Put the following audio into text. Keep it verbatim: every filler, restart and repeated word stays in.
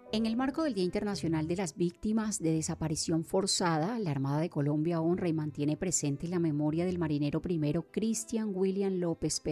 En el marco del Día Internacional de las Víctimas de Desaparición Forzada, la Armada de Colombia honra y mantiene presente la memoria del marinero primero Cristian William López